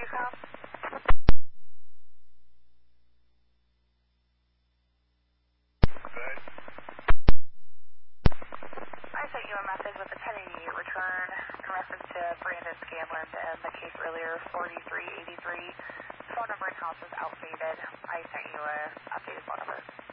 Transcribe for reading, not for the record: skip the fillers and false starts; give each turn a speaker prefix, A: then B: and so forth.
A: call?
B: Good.
A: I sent you a message with a pending return in reference to Brandon Scanlon and the case earlier, 4383. Phone number in house was outdated. I sent you a updated phone number.